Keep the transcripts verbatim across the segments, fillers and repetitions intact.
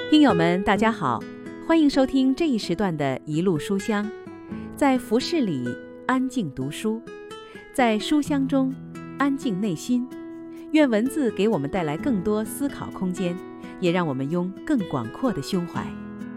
听友们大家好，欢迎收听这一时段的一路书香，在服饰里安静读书，在书香中安静内心。愿文字给我们带来更多思考空间，也让我们拥更广阔的胸怀。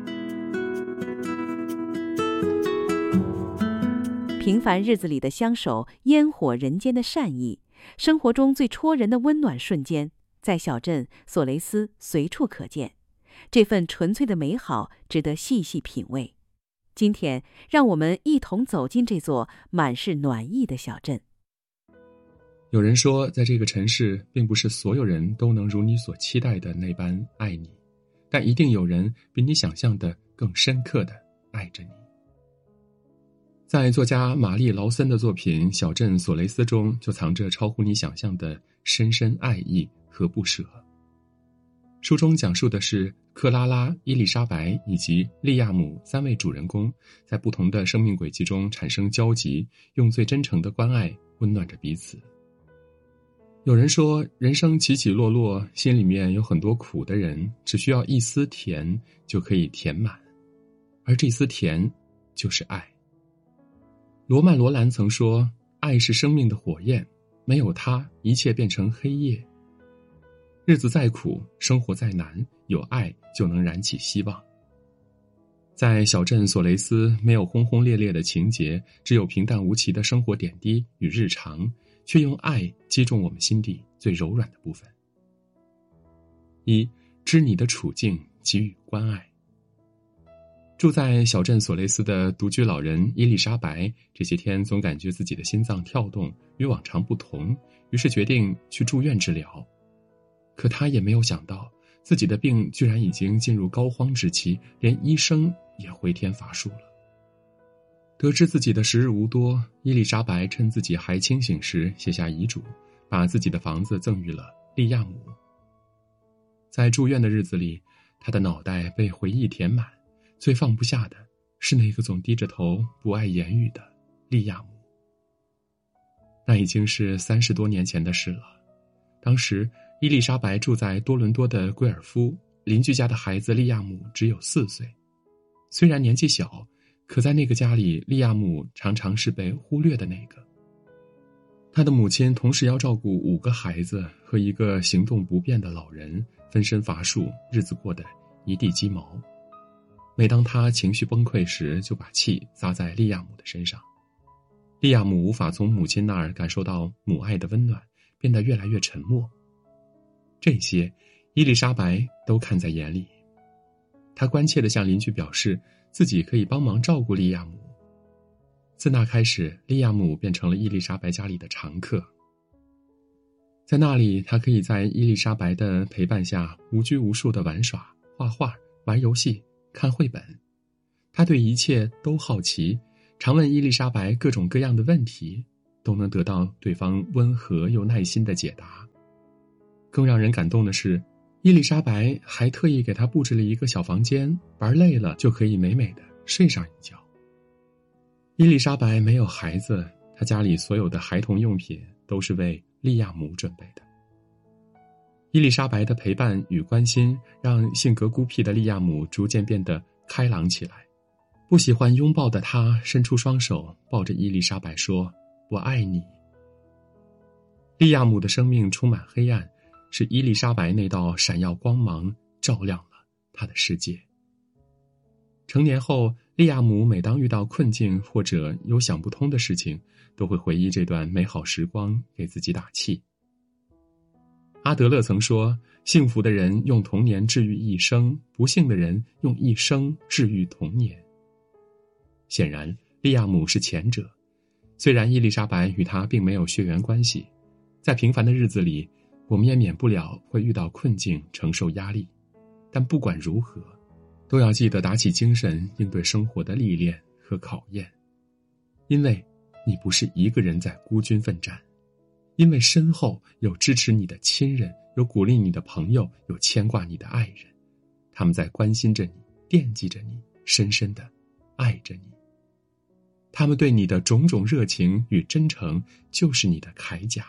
平凡日子里的相守，烟火人间的善意，生活中最戳人的温暖瞬间，在小镇索雷斯随处可见。这份纯粹的美好值得细细品味。今天让我们一同走进这座满是暖意的小镇。 有人说，在这个城市并不是所有人都能如你所期待的那般爱你，但一定有人比你想象的更深刻的爱着你。在作家玛丽·劳森的作品《小镇索雷斯》中，就藏着超乎你想象的深深爱意和不舍。书中讲述的是克拉拉、伊丽莎白以及利亚姆三位主人公在不同的生命轨迹中产生交集，用最真诚的关爱温暖着彼此。有人说，人生起起落落，心里面有很多苦的人，只需要一丝甜就可以填满，而这丝甜就是爱。罗曼·罗兰曾说，爱是生命的火焰，没有它，一切变成黑夜。日子再苦，生活再难，有爱就能燃起希望。在小镇索雷斯，没有轰轰烈烈的情节，只有平淡无奇的生活点滴与日常，却用爱击中我们心底最柔软的部分。一，知你的处境，给予关爱。住在小镇索雷斯的独居老人伊丽莎白，这些天总感觉自己的心脏跳动与往常不同，于是决定去住院治疗。可他也没有想到，自己的病居然已经进入膏肓之期，连医生也回天乏术了。得知自己的时日无多，伊丽莎白趁自己还清醒时写下遗嘱，把自己的房子赠予了利亚姆。在住院的日子里，他的脑袋被回忆填满，最放不下的是那个总低着头不爱言语的利亚姆。那已经是三十多年前的事了。当时伊丽莎白住在多伦多的贵尔夫，邻居家的孩子利亚姆只有四岁。虽然年纪小，可在那个家里，利亚姆常常是被忽略的那个。他的母亲同时要照顾五个孩子和一个行动不便的老人，分身乏术，日子过得一地鸡毛。每当他情绪崩溃时，就把气撒在利亚姆的身上。利亚姆无法从母亲那儿感受到母爱的温暖，变得越来越沉默。这些伊丽莎白都看在眼里，她关切地向邻居表示自己可以帮忙照顾利亚姆。自那开始，利亚姆变成了伊丽莎白家里的常客。在那里，他可以在伊丽莎白的陪伴下无拘无束地玩耍、画画、玩游戏、看绘本。他对一切都好奇，常问伊丽莎白各种各样的问题，都能得到对方温和又耐心的解答。更让人感动的是，伊丽莎白还特意给他布置了一个小房间，玩累了就可以美美的睡上一觉。伊丽莎白没有孩子，她家里所有的孩童用品都是为利亚姆准备的。伊丽莎白的陪伴与关心，让性格孤僻的利亚姆逐渐变得开朗起来。不喜欢拥抱的他伸出双手抱着伊丽莎白说：“我爱你。”利亚姆的生命充满黑暗，是伊丽莎白那道闪耀光芒照亮了他的世界。成年后，利亚姆每当遇到困境或者有想不通的事情，都会回忆这段美好时光，给自己打气。阿德勒曾说，幸福的人用童年治愈一生，不幸的人用一生治愈童年。显然，利亚姆是前者。虽然伊丽莎白与他并没有血缘关系，在平凡的日子里，我们也免不了会遇到困境，承受压力。但不管如何，都要记得打起精神，应对生活的历练和考验。因为你不是一个人在孤军奋战，因为身后有支持你的亲人，有鼓励你的朋友，有牵挂你的爱人，他们在关心着你，惦记着你，深深地爱着你。他们对你的种种热情与真诚，就是你的铠甲。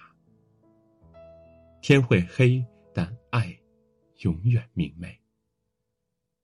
天会黑，但爱永远明媚。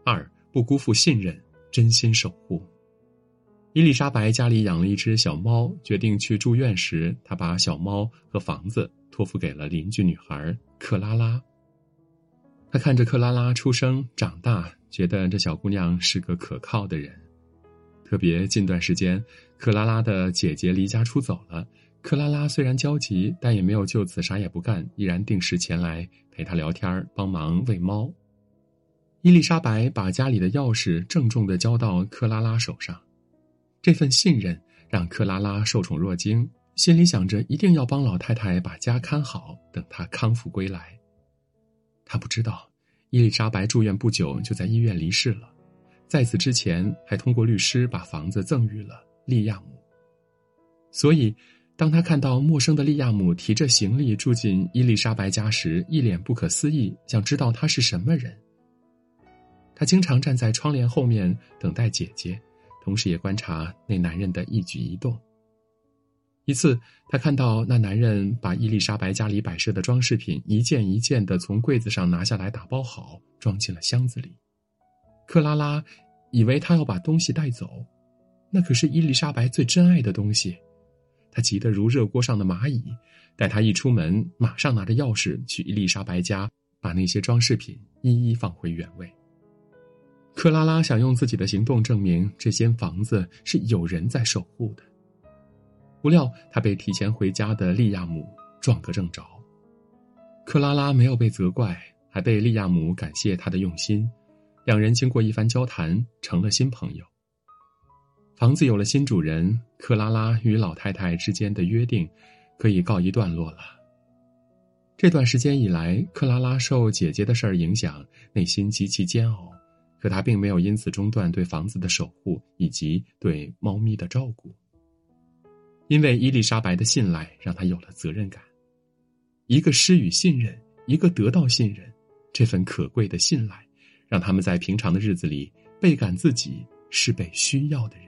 二，不辜负信任，真心守护。伊丽莎白家里养了一只小猫，决定去住院时，她把小猫和房子托付给了邻居女孩克拉拉。她看着克拉拉出生长大，觉得这小姑娘是个可靠的人。特别近段时间，克拉拉的姐姐离家出走了，克拉拉虽然焦急，但也没有就此啥也不干，依然定时前来陪她聊天，帮忙喂猫。伊丽莎白把家里的钥匙郑重地交到克拉拉手上，这份信任让克拉拉受宠若惊，心里想着一定要帮老太太把家看好，等她康复归来。她不知道，伊丽莎白住院不久就在医院离世了，在此之前还通过律师把房子赠予了利亚姆。所以当她看到陌生的利亚姆提着行李住进伊丽莎白家时，一脸不可思议，想知道他是什么人。她经常站在窗帘后面等待姐姐，同时也观察那男人的一举一动。一次，她看到那男人把伊丽莎白家里摆设的装饰品一件一件地从柜子上拿下来，打包好，装进了箱子里。克拉拉以为他要把东西带走，那可是伊丽莎白最珍爱的东西。她急得如热锅上的蚂蚁，待她一出门，马上拿着钥匙去伊丽莎白家，把那些装饰品一一放回原位。克拉拉想用自己的行动证明这间房子是有人在守护的。不料她被提前回家的利亚姆撞个正着。克拉拉没有被责怪，还被利亚姆感谢她的用心，两人经过一番交谈成了新朋友。房子有了新主人，克拉拉与老太太之间的约定可以告一段落了。这段时间以来，克拉拉受姐姐的事儿影响，内心极其煎熬，可她并没有因此中断对房子的守护以及对猫咪的照顾。因为伊丽莎白的信赖让她有了责任感。一个施予信任，一个得到信任，这份可贵的信赖让他们在平常的日子里倍感自己是被需要的人。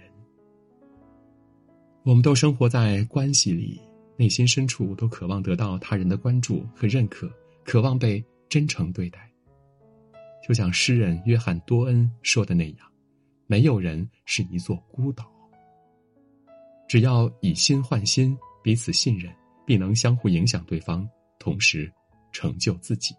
我们都生活在关系里，内心深处都渴望得到他人的关注和认可，渴望被真诚对待。就像诗人约翰多恩说的那样，没有人是一座孤岛。只要以心换心，彼此信任，必能相互影响对方，同时成就自己。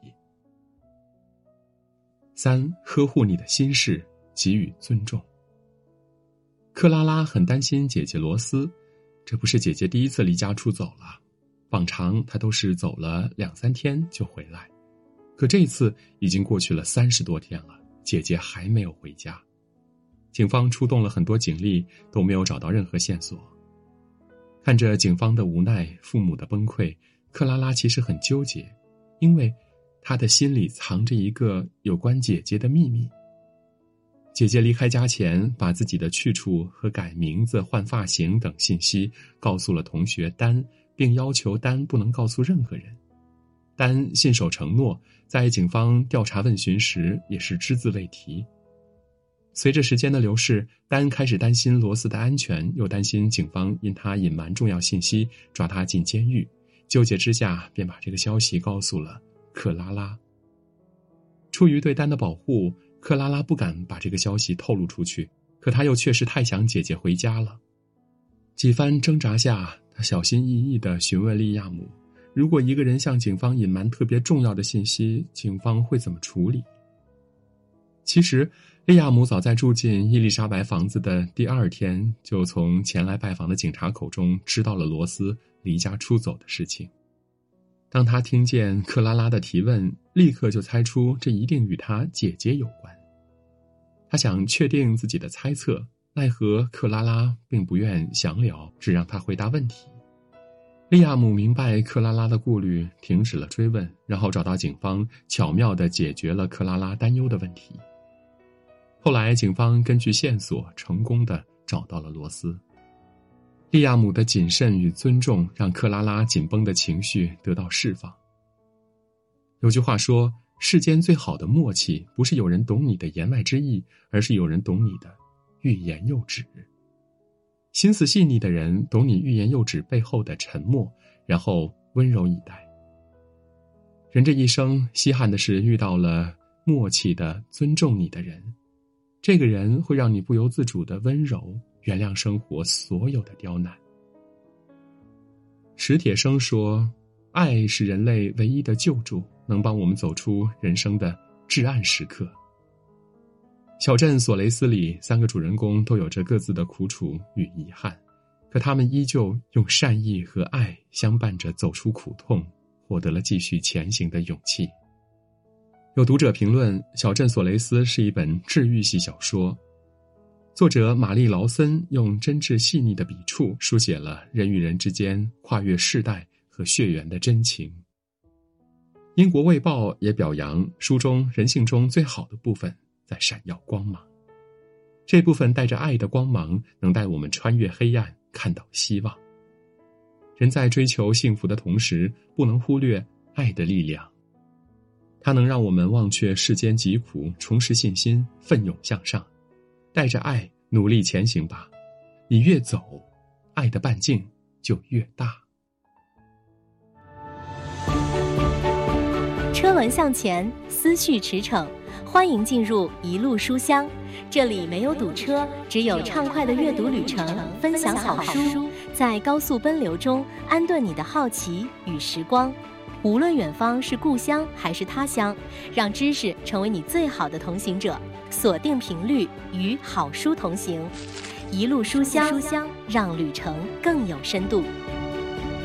三，呵护你的心事，给予尊重。克拉拉很担心姐姐罗斯，这不是姐姐第一次离家出走了，往常她都是走了两三天就回来，可这一次已经过去了三十多天了，姐姐还没有回家。警方出动了很多警力，都没有找到任何线索。看着警方的无奈，父母的崩溃，克拉拉其实很纠结，因为她的心里藏着一个有关姐姐的秘密。姐姐离开家前，把自己的去处和改名字、换发型等信息告诉了同学丹，并要求丹不能告诉任何人。丹信守承诺，在警方调查问询时也是只字未提。随着时间的流逝，丹开始担心罗斯的安全，又担心警方因他隐瞒重要信息抓他进监狱，纠结之下便把这个消息告诉了克拉拉。出于对丹的保护，克拉拉不敢把这个消息透露出去，可她又确实太想姐姐回家了。几番挣扎下，她小心翼翼地询问利亚姆，如果一个人向警方隐瞒特别重要的信息，警方会怎么处理？其实利亚姆早在住进伊丽莎白房子的第二天，就从前来拜访的警察口中知道了罗斯离家出走的事情。当他听见克拉拉的提问，立刻就猜出这一定与他姐姐有关。他想确定自己的猜测，奈何克拉拉并不愿详聊，只让他回答问题。利亚姆明白克拉拉的顾虑，停止了追问，然后找到警方，巧妙地解决了克拉拉担忧的问题。后来警方根据线索成功地找到了罗斯。利亚姆的谨慎与尊重让克拉拉紧绷的情绪得到释放。有句话说，世间最好的默契不是有人懂你的言外之意，而是有人懂你的欲言又止。心思细腻的人懂你欲言又止背后的沉默，然后温柔以待。人这一生稀罕的是遇到了默契的尊重你的人， 这个人会让你不由自主的温柔，原谅生活所有的刁难。史铁生说，爱是人类唯一的救助，能帮我们走出人生的至暗时刻。小镇索雷斯里，三个主人公都有着各自的苦楚与遗憾，可他们依旧用善意和爱相伴着走出苦痛，获得了继续前行的勇气。有读者评论，小镇索雷斯是一本治愈系小说，作者玛丽劳森用真挚细腻的笔触书写了人与人之间跨越世代和血缘的真情。英国卫报也表扬书中人性中最好的部分在闪耀光芒，这部分带着爱的光芒能带我们穿越黑暗，看到希望。人在追求幸福的同时，不能忽略爱的力量，它能让我们忘却世间疾苦，重拾信心，奋勇向上。带着爱努力前行吧，你越走，爱的半径就越大。 车轮向前，思绪驰骋，欢迎进入一路书香，这里没有堵车，只有畅快的阅读旅程，分享好书，在高速奔流中安顿你的好奇与时光。无论远方是故乡还是他乡，让知识成为你最好的同行者。锁定频率，与好书同行，一路书香，让旅程更有深度。